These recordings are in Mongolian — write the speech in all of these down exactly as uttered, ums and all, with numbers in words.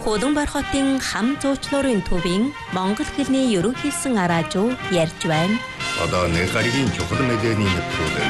Хуланбар хотын хам зуучлуурын төвийн монгол хэлний ерөнхийсэн араажуу ярьж байна. Одоо нэг гаригийн чухал мэдээний нэвтрүүлэг.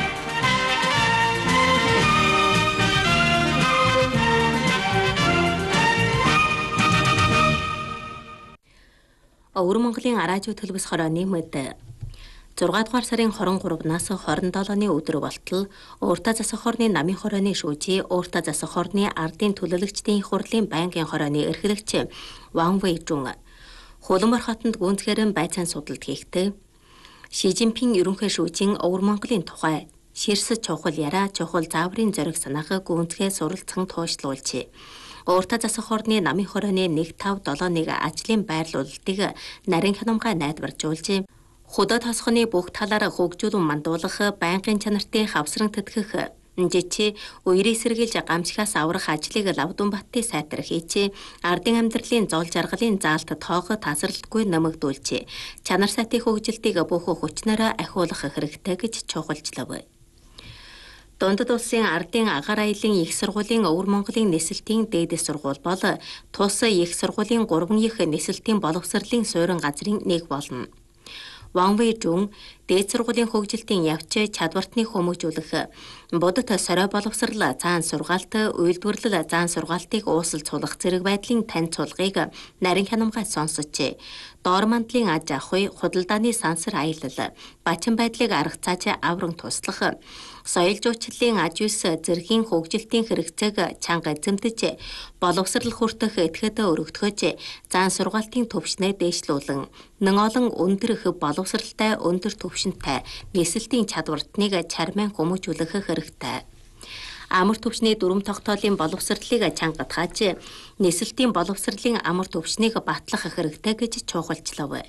Өвөр Монголын араажуу төлбөс хорооны мэд. зургаадугаар сарын хорон гуравнаас хорон долооны өдөр болтол Ууртаа засаг хорны намын хорооны шүүжи Ууртаа засаг хорны ардын төлөөлөгчдийн хурлын байнгын хорооны эрхлэгч Ван Вэйжун Хуланбар хотод гүнзгээрэн байцаан судалт хийхдээ Ши Жинпин ерөнхий шүүжийн Өвөр Монголын тухай ширс чухал яриа чухал зааврын зориг санаах гүнзгээ суралцсан туушлуулжээ. Ууртаа засаг хорны намын хорооны нэг тав долоо нэг ажлын байрлуулалтыг нарийн хянамгай найдваржуулжээ. Худаа тосхоны бүх талаараа хөгжүүлэн мандуулах, байнгын чанартай хавсран тэтгэх, жичи үерийг сэргийлж гамшигаас аврах ажлыг Лавдун баттын сайтар хийчээ. Ардын амьдралын зол жаргалын заалт тоогоо тасралтгүй нэмэгдүүлжээ. Чанар сайтын хөгжилтийг бүх хүчнээрээ ахиулах хэрэгтэй гэж чухалчлав. Дундад улсын ардын агаар аялын их сургуулийн Өвөр Монголын нисэлтийн дээдэс сургууль бол тус их сургуулийн гурван их нисэлтийн боловсролын суурин газрын нэг болно. Ван Вэйжун дээд сургуулийн хөгжилтийн явц чадвартны хүмүүжүүлэх, бодит сорой боловсрал заан сургаалт, үйлдвэрлэл заан сургаалтыг уусалцуулах зэрэг байдлын танилцуулгыг нарийн хянамгай сонсожээ. Доор мандлын аж ахуй, худалдааны сансар аялал, бачин байдлыг арга цааж авран туслах, соёл жуулчлалын аж үйлс зэргийн хөгжилтийн хэрэгцээг чанга эзэмдэж, боловсрал хүртэх этгээд өргөдгөж, заан сургаалтын төвшнээ дээшлүүлэн, нэн олон өндөр хөв боловсралтай өндөр төвшөнтэй нисэлтийн чадвартныг чармайн хүмүүжүүлэх хэрэгтэй. Амар төвчний дүрм тогтоолын боловсролыг чангатгааж, нисэлтийн боловсролын амар төвчнийг батлах хэрэгтэй гэж чухалчлав.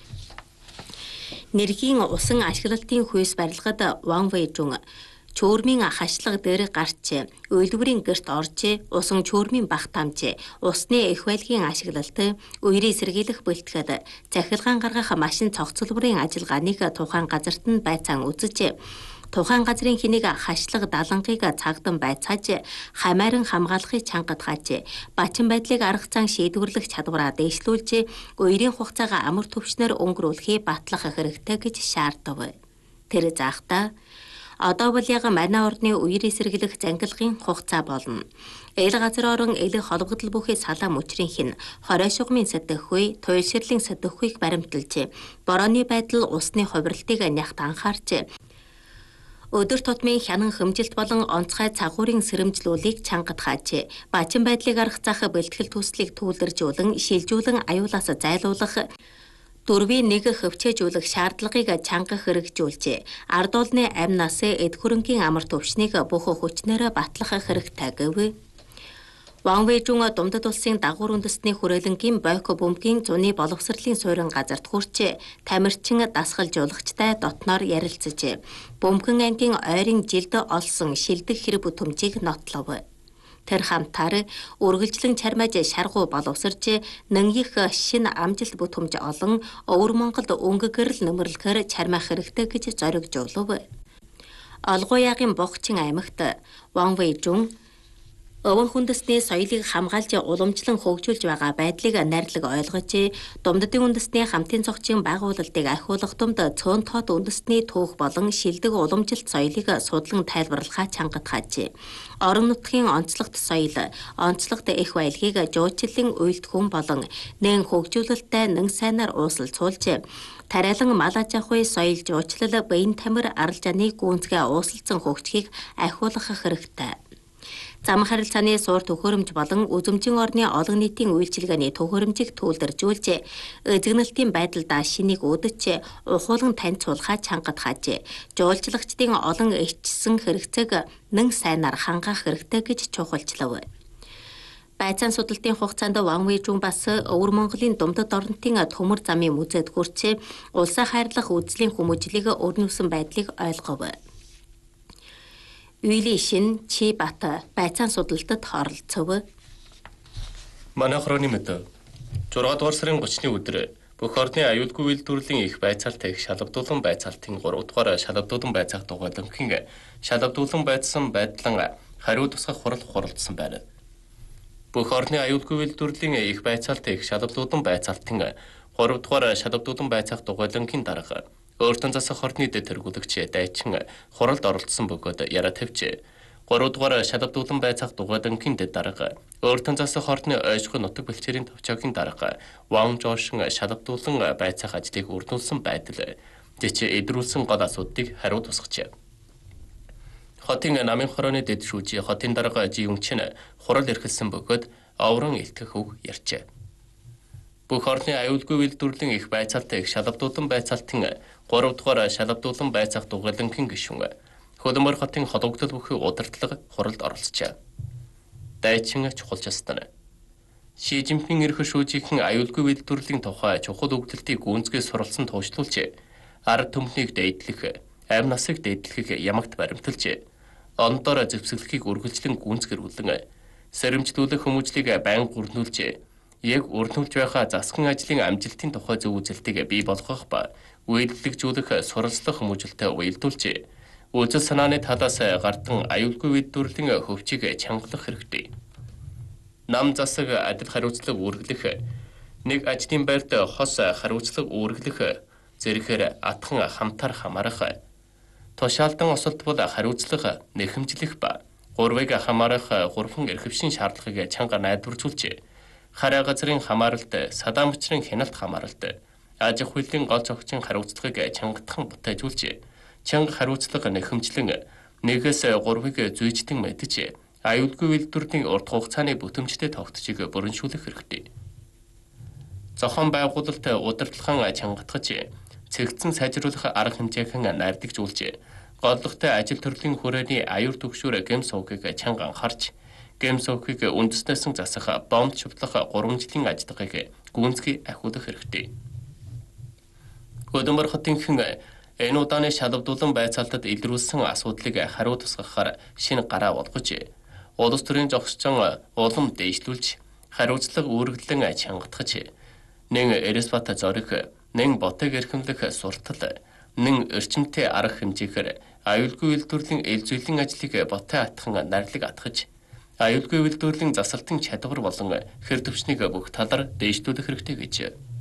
Нэргийн усан ашиглалтын хүйс барилгад Ван Вэйжун чөөрмийн хашлаг дээр гарч, үйлдвэрийн гэрт орж, усан чөөрмийн бах тамж, усны их байлгийн ашиглалт, үерийг сэргийлэх бэлтгэл, захиргаан гаргах машин цогцлборын ажиллагааныг тухайн газарт нь байцаан үзэж, тухайн газрын хэнийг хашлаг далангыг цаагдан байцааж, хамааран хамгаалахыг чангатгааж, бачин байдлыг арга зан шийдвэрлэх чадвараа дээшлүүлж, үерийн хугацаагаа амар төвчнөр өнгөрүүлэхийг батлах хэрэгтэй гэж шаардав. Тэр заахта одоо бол яг манай орны үерийг сэргийлэх зангилгын хугацаа болно. Эл газар орон эл холбогдол бүхий салаа мөчрийн хин хорой шугамын сэдэхгүй, туйлширлын сэдэхүйг баримталж, борооны байдал усны хувирлтыг нягт анхаарч, өдөр тутмын хянан хэмжилт болон онцгой цагуурын сэрэмжлүүлийг чангатгааж, бачин байдлыг арга зах бэлтгэл төслийг түүлэржүүлэн, шилжүүлэн аюулаас зайлуулах, дөрвийн нэг хөвчөөжүүлэх шаардлагыг чанга хэрэгжүүлж, ард олны амнаас эд хөрөнгийн амар төвчнийг бүх хүчнээрээ батлах хэрэгтэй гэв. Ван Вэйжун Дундад улсын дагуур үндэстний хүрээлэнгийн Бойко бөмбөгийн зуны боловсролын суурин газарт хүрч, тамирчин дасгалжуулагчтай дотноор ярилцаж, бөмбөгөн ангийн ойрын жилд олсон шилдэг хэрэг бүтэмжийг нотлов. Тэр хамтаар үргэлжлэн чармааж шаргуу боловсрж, нэн их шинэ амжилт бүтэмж олон Өвөр Монголд өнгөгөрл нөмөрлөхөр чармаах хэрэгтэй гэж зоригжуулав. Олгоо ягийн Богчин аймагт Ван Вэйжун Өвөр үндэстний соёлыг хамгаалж уламжлан хөгжүүлж байгаа байдлыг найрлаг ойлгож, Думдадын үндэстний хамтын цогцын байгуулалтыг ахиулах тумд цөөн тоод үндэстний түүх болон шилдэг уламжилт соёлыг судлан тайлбарлахаа чангатгааж, орон нутгийн онцлогт соёл, онцлогт их баялагийг жуулчлалын үйлдэлхүүн болон нэн хөгжүүлэлттэй нэн сайнаар уусалцуулж, тариалан мал аж ахуй, соёл жуулчлал, баян тамир, арал жаны гүнзгий уусалцсан хөгжихийг ахиулах хэрэгтэй. Зам харилцааны суур төхөөрөмж болон үзэмжин орны олон нийтийн үйлчилгээний төхөөрөмжийг төлөвлөж, эзэгнэлтийн байдалд шинийг үүдэж, ухуулан танилцуулахаа чангатгааж, жуулчлагчдын олон ичсэн хэрэгцээг нэн сайнаар хангаах хэрэгтэй гэж чухалчлав. Байцаан судалтын хугацаанд Ван Вэйжун бас Өвөр Монголын Думдад орнотын төмөр замын музейд хүрч, улсаа хайрлах үзлийн хүмүүжлийг өрнөсөн байдлыг ойлгов. Үйлийн шин Чи Бат байцаан судалтад оролцов. Манай хорооны мэд зургаадугаар сарын гуравны өдөр бүх орны аюулгүй үйлдвэрлэлийн их байцаалт их шалгадуулан байцаалтын гурав дугаар шалгадуулан байцаах дугуйланхийн шалгадуулан байцсан байдлан хариу тусгах хурал хуралдсан байна. Бүх орны аюулгүй үйлдвэрлэлийн их байцаалт их шалгалуудан байцаалтын гурав дугаар шалгалуудан байцаах дугуйлангийн дарга өөртөө засах орны дэд тэргүүлэгч дайчин хуралд оролцсон бөгөөд яриа тавьжээ. гурав дугаар шалгалуудан байцаах дугуйлангийн дэд дарга өөртөө засах орны ойшгүй нутаг бэлчээрийн төвчөөгийн дарга Ван Жошин шалгалуудан байцаах ажлыг үрдүүлсэн байдал жичээ эдрүүлсэн гол асуудлыг хариу тусгажээ. Хотын намын хорооны дэд шүүжи хотын дарга Жиюнчин хурал эрхэлсэн бөгөөд оврон илтгэх үг ярьжээ. Бүх орны аюулгүй үйлдвэрлэлийн их байцаалт их шалгалуудан байцаалтын гурав дугаар шалгалуудан байцаах дугуйлангийн гишүүн Хөлбөмбөр хотын холбогдол бүхий удирдлага хуралд оролцжээ. Дайчин чухалчилсан. Ши Жинпин эрх шүүжийнхэн аюулгүй үйлдвэрлэлийн тухай чухал өгдөлтийг гүнзгий суралцсан тууштлуулж ард түмнийг дээдлэх, амь насыг дээдлэхийг ямагт баримталж, ондоор зэвсгэлэхийг үргэлжлэн гүнзгэрүүлэн, сэрэмжлүүлэх хүмүүжлийг байнга гүрнүүлж, яг өрнүүлж байхаа засгийн ажлын амжилтын тухай зөв үзэлтийг бий болгох ба үйлдвэрлэгжүүлэх суралцлах хүмүүжлэлтэй уялдуулж, үзэл санааны талаас гардан аюулгүй үйлдвэрлэлийн хөвчийг чангалах хэрэгтэй. Нам засаг адил хариуцлага үүргэлэх, нэг ажлын байрт хос хариуцлага үүргэлэх зэрэгээр атхан хамтар хамаарах, тушаалдан осолт бол хариуцлага нэхэмжлэх ба гурвыг хамаарах гурван эрхэвшин шаардлагыг чанга найдваржуулж, хараа газрын хамааралт, садам бичрийн хяналт хамааралт, аж ахуй хуулийн гол зохицын хариуцлагыг чангатхан батайжуулж, чанга хариуцлага нэхэмжлэн нэгээс гурвыг зүйжтэн мэдж, аюулгүй үйлдвэрлэлийн урт хугацааны бүтэмжтэй тогтцыг бүрэншүүлэх хэрэгтэй. Зохион байгуулалт удирдлагын чангатгаж, цэгцэн сайжруулах арга хэмжээхэн найрдагжуулж, голлогтой ажил төрлийн хүрээний аюул түгшүүр гэм сувгийг чанга анхаарч, гэм сувгийг үндэснээс засах бомб шутлах гурван жилийн ажиллагааг гүнзгий ахиулах хэрэгтэй. Хөлбөмбөр хотынхан энэ удааны шалгалуудан байцаалтад илрүүлсэн асуудлыг хариу тусгахаар шинэ гараа болгож, улс төрийн зохисчон улам дээшлүүлж, хариуцлага үүргэлэн чангатгаж, нэн Эресбат зорих, нэн ботыг эрхэмлэх суртал, нэн эрчимтэй арга хэмжээгээр аюулгүй үйлдвэрлэлийн ил зүйлийн ажлыг ботой атхан найрлаг атгаж, аюулгүй үйлдвэрлэлийн засалтын чадвар болон хэр төвчнийг бүх талаар дээшлүүлэх хэрэгтэй гэж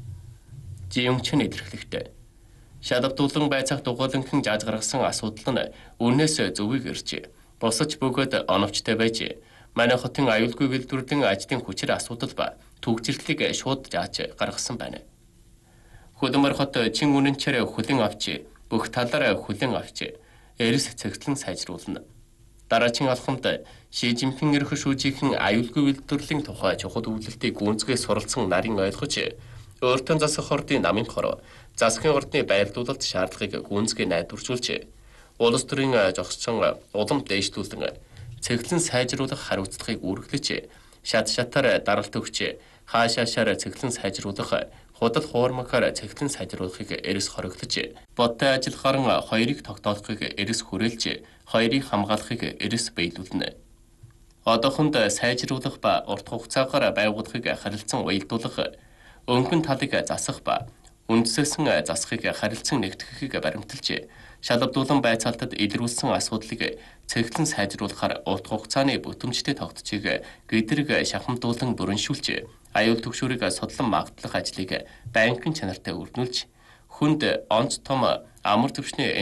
Жиюнчин илэрхийлэхдээ. Шалгалуудан байцаах дугуйланхан зааж гаргасан асуудал нь үнээс зөвийг ирж, босож бөгөөд оновчтой байж, манай хотын аюулгүй үйлдвэрлэлийн ажлын хүчээр асуудал ба төгжрлийг шууд зааж гаргасан байна. Хөлбөмбөр хот чин үнэнчээр хүлэн авч, бүх талаар хүлэн авч, эрс цэгцлэн сайжруулна. Дараагийн алхамд Ши Жинпин эрх шүүжийнхэн аюулгүй үйлдвэрлэлийн тухай чухал өвлөлтийг гүнзгий суралцсан нарийн ойлгож, өөртөө засах ордын намын хороо, засгийн ордны байрлуулалт шаардлагыг гүнзгий найдваржуулж, улс төрийн зохисчон улам дээшлүүлэн, цэглэн сайжруулах хариуцлагыг үргэлж, шат шатаар даралт өгч, хаашаашаар цэглэн сайжруулах, худал хуурмахаар цэглэн сайжруулахыг эрс хоригдож, бодтой ажил гарan хоёрыг тогтоохыг эрс хүрээлж, хоёрыг хамгаалахыг эрс биелүүлнэ. Одоохонд сайжруулах ба урт хугацаагаар байгуулахыг харилцан уялдуулах, өнгөн талыг засах ба үндсээсэн засахыг харилцан нэгтгэхийг баримталж, шалгалуудан байцаалтад илрүүлсэн асуудлыг цэглэн сайжруулахаар урт хугацааны бүтэмжтэй тогтцыг гэдрэг шахамдуулан бүрэншүүлж, аюул түгшүүрийг судлан магтлах ажлыг байнгын чанартай өрнүүлж, хүнд онц том амар түвшний